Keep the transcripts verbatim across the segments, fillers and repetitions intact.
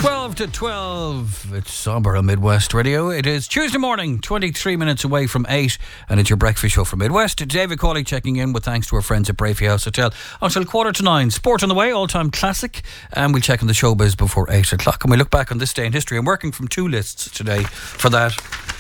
twelve to twelve, it's Somber on Midwest Radio. It is Tuesday morning, twenty-three minutes away from eight, and it's your breakfast show from Midwest. David Cawley checking in with thanks to our friends at Brafey House Hotel until quarter to nine. Sport on the way, all-time classic, and we'll check on the showbiz before eight o'clock. And we look back on this day in history. I'm working from two lists today for that.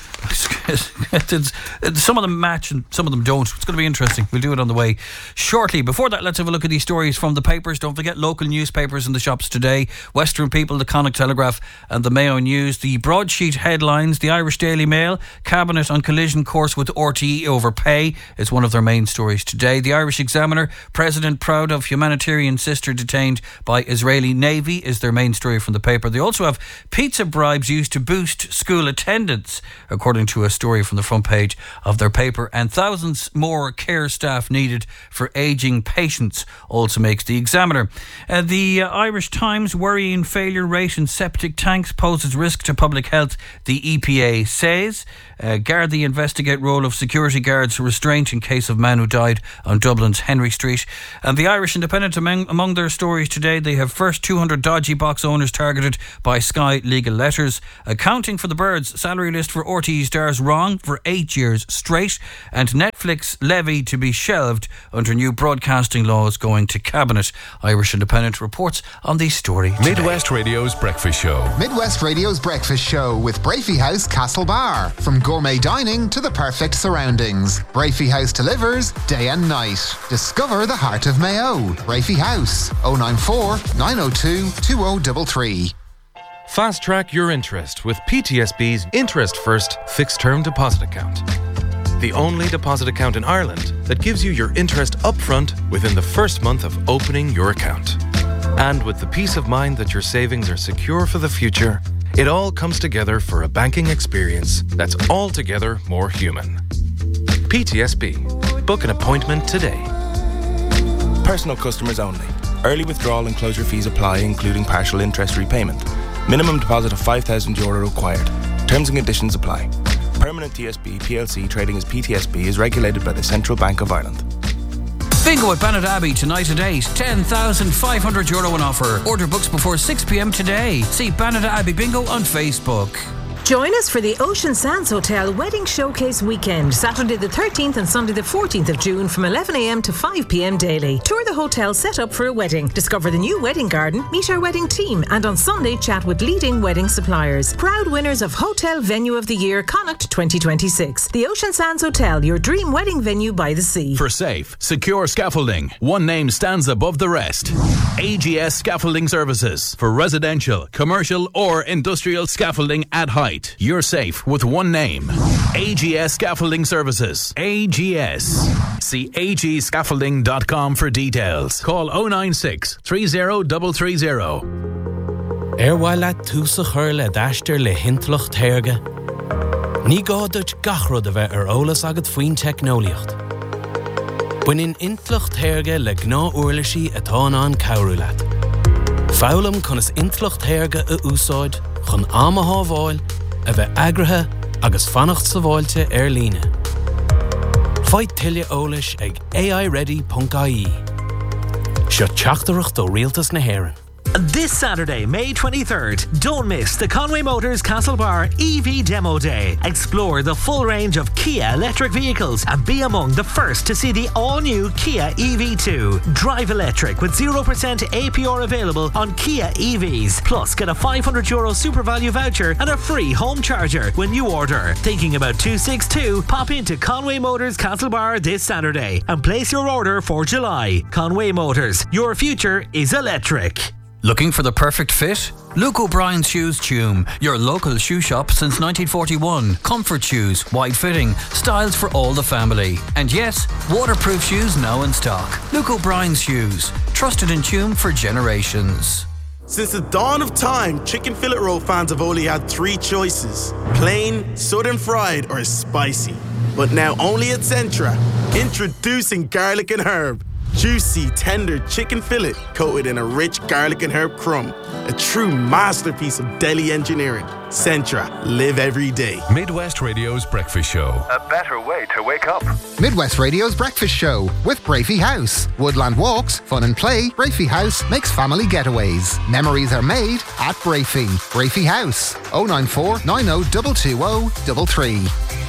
Some of them match and some of them don't. It's going to be interesting. We'll do it on the way shortly. Before that, let's have a look at these stories from the papers. Don't forget local newspapers in the shops today. Western People, the Connacht Telegraph and the Mayo News. The broadsheet headlines: the Irish Daily Mail, Cabinet on collision course with R T E over pay, is one of their main stories today. The Irish Examiner, President proud of humanitarian sister detained by Israeli Navy, is their main story from the paper. They also have pizza bribes used to boost school attendance, according to a story from the front page of their paper. And thousands more care staff needed for ageing patients, also makes the Examiner. Uh, the uh, Irish Times, worrying failure rate in septic tanks poses risk to public health, the E P A says. Uh, Gardaí investigate role of security guards restraint in case of man who died on Dublin's Henry Street. And the Irish Independent, among, among their stories today, they have first two hundred dodgy box owners targeted by Sky legal letters. Accounting for the Birds, salary list for R T E stars wrong for eight years straight. And Netflix levy to be shelved under new broadcasting laws going to Cabinet. Irish Independent reports on these stories. Midwest Radio's Breakfast Show. Midwest Radio's Breakfast Show with Brafey House Castlebar. From gourmet dining to the perfect surroundings, Brafey House delivers day and night. Discover the heart of Mayo. Brafey House, oh nine four, nine oh two, two oh three three. Fast track your interest with P T S B's Interest First Fixed Term Deposit Account. The only deposit account in Ireland that gives you your interest upfront within the first month of opening your account. And with the peace of mind that your savings are secure for the future, it all comes together for a banking experience that's altogether more human. P T S B. Book an appointment today. Personal customers only. Early withdrawal and closure fees apply, including partial interest repayment. Minimum deposit of five thousand euro required. Terms and conditions apply. Permanent T S B P L C trading as P T S B is regulated by the Central Bank of Ireland. Bingo at Bannet Abbey tonight at eight. ten thousand five hundred euro on offer. Order books before six p.m. today. See Bannet Abbey Bingo on Facebook. Join us for the Ocean Sands Hotel Wedding Showcase Weekend, Saturday the thirteenth and Sunday the fourteenth of June from eleven a.m. to five p.m. daily. Tour the hotel set up for a wedding. Discover the new wedding garden, meet our wedding team, and on Sunday chat with leading wedding suppliers. Proud winners of Hotel Venue of the Year Connacht twenty twenty-six. The Ocean Sands Hotel, your dream wedding venue by the sea. For safe, secure scaffolding, one name stands above the rest. A G S Scaffolding Services. For residential, commercial or industrial scaffolding at height. You're safe with one name. A G S Scaffolding Services. A G S. See a g scaffolding dot com for details. Call oh nine six, three oh three three oh. Erwaila túsa churle dáster le hintloch terge. Ní gádut gachrod a bheith ar ólas agad faoin technoliacht. Buinin intloch terge le gná uirlaisi atá an cowrúlat. Fálam chun is intloch terge a úsáid chun ama hábháil a bheith agrathe agus fannacht sa bháilte ar líne. Fáid tuile ólas ag a i ready dot I E. Seo teachtarach do rialtas na hÉireann. This Saturday, May twenty-third, don't miss the Conway Motors Castlebar E V Demo Day. Explore the full range of Kia electric vehicles and be among the first to see the all-new Kia E V two. Drive electric with zero percent A P R available on Kia E Vs. Plus, get a five hundred euro super value voucher and a free home charger when you order. Thinking about two sixty-two? Pop into Conway Motors Castlebar this Saturday and place your order for July. Conway Motors, your future is electric. Looking for the perfect fit? Luke O'Brien's Shoes Tume, your local shoe shop since nineteen forty-one. Comfort shoes, wide fitting, styles for all the family. And yes, waterproof shoes now in stock. Luke O'Brien's Shoes, trusted in Tume for generations. Since the dawn of time, chicken fillet roll fans have only had three choices: plain, southern fried, or spicy. But now only at Centra, introducing garlic and herb. Juicy, tender chicken fillet coated in a rich garlic and herb crumb. A true masterpiece of deli engineering. Centra. Live every day. Midwest Radio's Breakfast Show. A better way to wake up. Midwest Radio's Breakfast Show with Brafey House. Woodland walks, fun and play. Brafey House makes family getaways. Memories are made at Brafey. Brafey House. oh nine four, nine oh two two oh three three.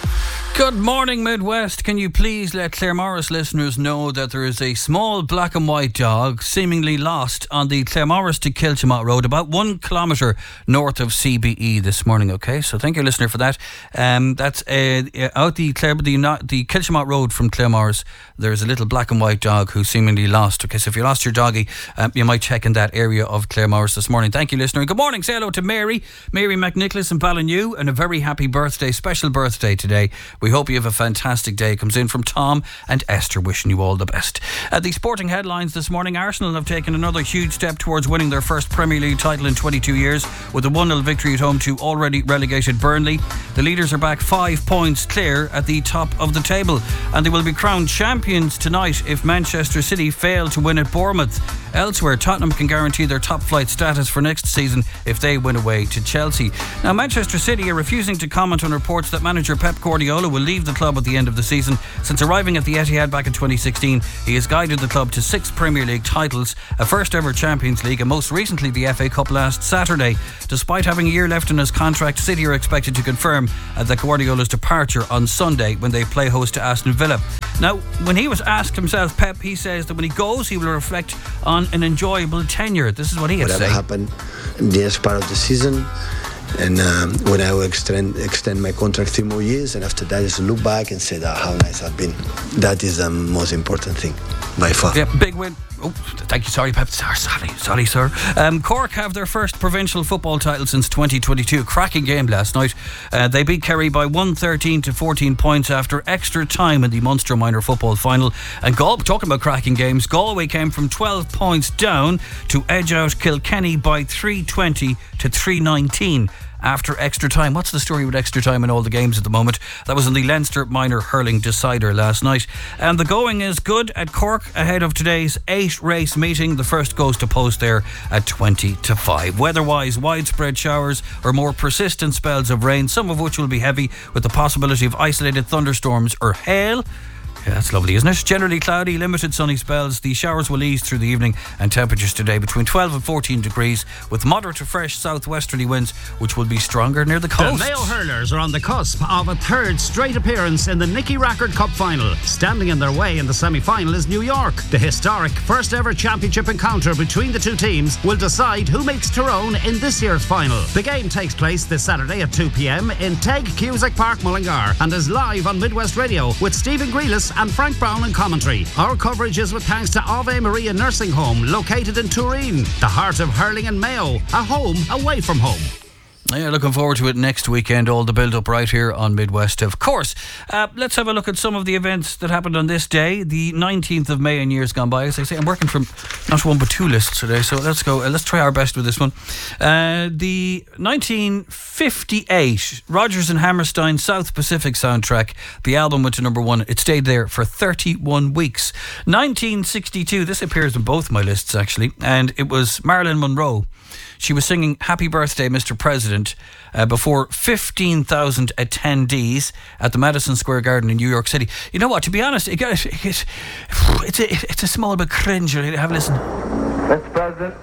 Good morning, Midwest. Can you please let Claremorris listeners know that there is a small black and white dog seemingly lost on the Claremorris to Kiltimot Road, about one kilometre north of C B E this morning, okay? So thank you, listener, for that. Um, that's uh, out the, Clare, the, the Kiltimot Road from Claremorris. There's a little black and white dog who's seemingly lost, okay? So if you lost your doggy, um, you might check in that area of Claremorris this morning. Thank you, listener. Good morning. Say hello to Mary, Mary McNicholas in Ballinew, and a very happy birthday, special birthday today. We hope you have a fantastic day. Comes in from Tom and Esther, wishing you all the best. At the sporting headlines this morning, Arsenal have taken another huge step towards winning their first Premier League title in twenty-two years with a one nil victory at home to already relegated Burnley. The leaders are back five points clear at the top of the table, and they will be crowned champions tonight if Manchester City fail to win at Bournemouth. Elsewhere, Tottenham can guarantee their top flight status for next season if they win away to Chelsea. Now, Manchester City are refusing to comment on reports that manager Pep Guardiola will leave the club at the end of the season. Since arriving at the Etihad back in twenty sixteen, he has guided the club to six Premier League titles, a first ever Champions League, and most recently the F A Cup last Saturday. Despite having a year left in his contract, City are expected to confirm uh, that Guardiola's departure on Sunday when they play host to Aston Villa. Now, when he was asked himself, Pep, he says that when he goes, he will reflect on an enjoyable tenure. This is what he had Whatever to say. happened in the next part of the season, and um, when I will extend extend my contract three more years, and after that just look back and say that how nice I've been. That is the most important thing by far. Yeah, big win. Oh, thank you. Sorry, Pep. Sorry, sorry, sorry, sir. Um, Cork have their first provincial football title since twenty twenty-two. Cracking game last night. Uh, they beat Kerry by one thirteen to fourteen points after extra time in the Munster Minor Football Final. And Gal- talking about cracking games, Galway came from twelve points down to edge out Kilkenny by three twenty to three nineteen. After extra time. What's the story with extra time in all the games at the moment? That was in the Leinster Minor Hurling Decider last night. And the going is good at Cork ahead of today's eight race meeting. The first goes to post there at twenty to five. Weather-wise, widespread showers or more persistent spells of rain, some of which will be heavy with the possibility of isolated thunderstorms or hail. Yeah, that's lovely, isn't it? Generally cloudy, limited sunny spells. The showers will ease through the evening, and temperatures today between twelve and fourteen degrees with moderate to fresh southwesterly winds, which will be stronger near the coast. The Mayo Hurlers are on the cusp of a third straight appearance in the Nicky Rackard Cup final. Standing in their way in the semi-final is New York. The historic first ever championship encounter between the two teams will decide who makes Tyrone in this year's final. The game takes place this Saturday at two p.m. in Teg Cusack Park, Mullingar, and is live on Midwest Radio with Stephen Grealis and Frank Brown in commentary. Our coverage is with thanks to Ave Maria Nursing Home, located in Turin, the heart of hurling and Mayo, a home away from home. Yeah, looking forward to it next weekend. All the build-up right here on Midwest, of course. Uh, let's have a look at some of the events that happened on this day, the nineteenth of May in years gone by. As I say, I'm working from not one but two lists today, so let's go. Uh, let's try our best with this one. Uh, the nineteen fifty-eight Rodgers and Hammerstein South Pacific soundtrack. The album went to number one. It stayed there for thirty-one weeks. nineteen sixty-two. This appears in both my lists actually, and it was Marilyn Monroe. She was singing Happy Birthday, Mister President uh, before fifteen thousand attendees at the Madison Square Garden in New York City. You know what, to be honest, it, it, it, it's, a, it's a small bit cringe. Have a listen. Mister President,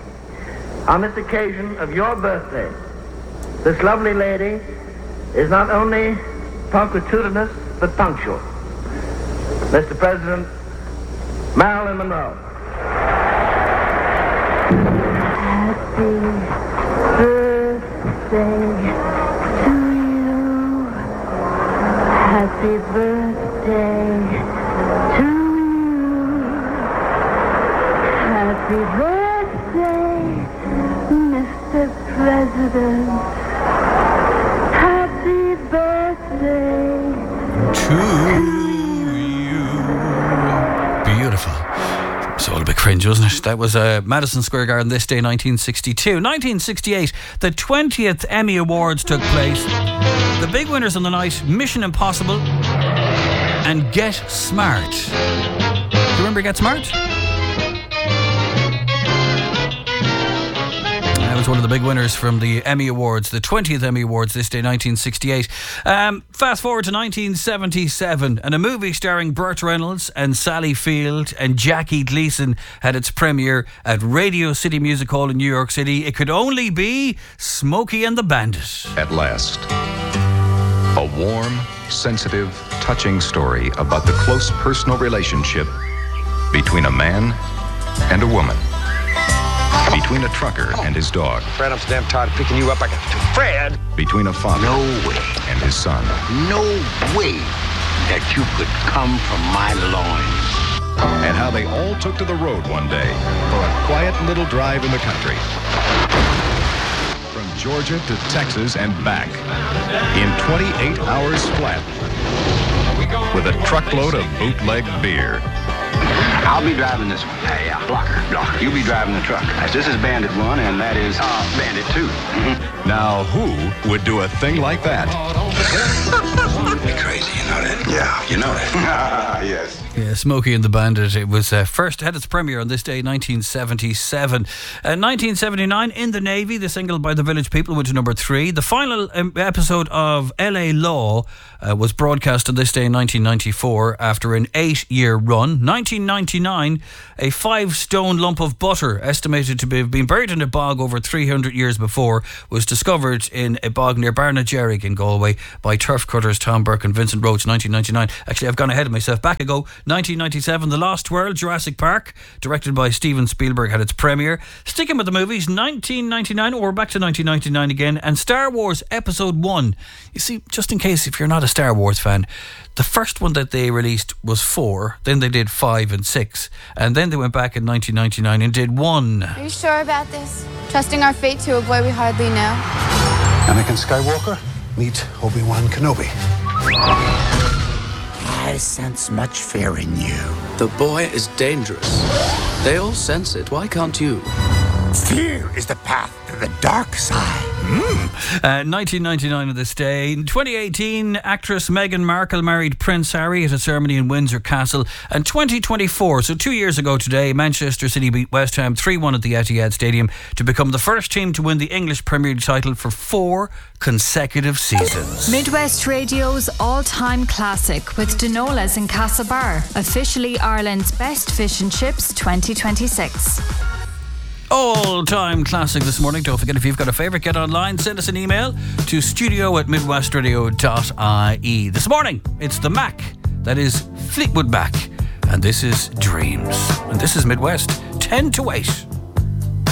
on this occasion of your birthday, this lovely lady is not only punctilious but punctual. Mister President, Marilyn Monroe. Happy birthday to you. Happy birthday to you. Happy birthday, Mister President. Happy birthday to you. Beautiful. It's all a bit cringe, wasn't it? That was uh, Madison Square Garden this day, nineteen sixty-two. nineteen sixty-eight, the twentieth Emmy Awards took place. The big winners on the night, Mission Impossible and Get Smart. Do you remember Get Smart? It was one of the big winners from the Emmy Awards, the twentieth Emmy Awards this day, nineteen sixty-eight. Um, fast forward to nineteen seventy-seven, and a movie starring Burt Reynolds and Sally Field and Jackie Gleason had its premiere at Radio City Music Hall in New York City. It could only be Smokey and the Bandit. At last, a warm, sensitive, touching story about the close personal relationship between a man and a woman, between a trucker and his dog, Fred, I'm so damn tired of picking you up. I got to Fred. between a father No way. and his son, No way that you could come from my loins. and how they all took to the road one day for a quiet little drive in the country. From Georgia to Texas and back in twenty-eight hours flat with a truckload of bootleg beer. I'll be driving this one. Hey, uh, blocker, blocker. You'll be driving the truck. This is Bandit one, and that is uh, Bandit two. Mm-hmm. Now, who would do a thing like that? You're crazy, you know that? Yeah, you know that. Yes. Yeah, Smokey and the Bandit. It was uh, first had its premiere on this day, nineteen seventy-seven. Uh, nineteen seventy-nine, In the Navy, the single by the Village People, went to number three. The final um, episode of L A Law uh, was broadcast on this day in nineteen ninety-four after an eight-year run. nineteen ninety-nine, a five-stone lump of butter, estimated to have been buried in a bog over three hundred years before, was discovered in a bog near Barnagerrig in Galway by turf cutters Tom Burke and Vincent Roach, nineteen ninety-nine. Actually, I've gone ahead of myself. Back ago, nineteen ninety-seven, The Lost World, Jurassic Park, directed by Steven Spielberg, had its premiere. Sticking with the movies, nineteen ninety-nine, or we're back to nineteen ninety-nine again, and Star Wars Episode one. You see, just in case if you're not a Star Wars fan, the first one that they released was four, then they did five and six, and then they went back in nineteen ninety-nine and did one. Are you sure about this? Trusting our fate to a boy we hardly know? Anakin Skywalker, meet Obi-Wan Kenobi. I sense much fear in you. The boy is dangerous. They all sense it. Why can't you? Fear is the path to the dark side. Mm. Uh, nineteen ninety-nine on this day. In twenty eighteen, actress Meghan Markle married Prince Harry at a ceremony in Windsor Castle. And twenty twenty-four, so two years ago today, Manchester City beat West Ham three one at the Etihad Stadium to become the first team to win the English Premier League title for four consecutive seasons. Midwest Radio's all-time classic with Dinolas in Castlebar, officially Ireland's best fish and chips twenty twenty-six. All-time classic this morning. Don't forget, if you've got a favourite, get online, send us an email to studio at midwestradio dot I E. This morning, it's the Mac, that is Fleetwood Mac, and this is Dreams. And this is Midwest, ten to eight.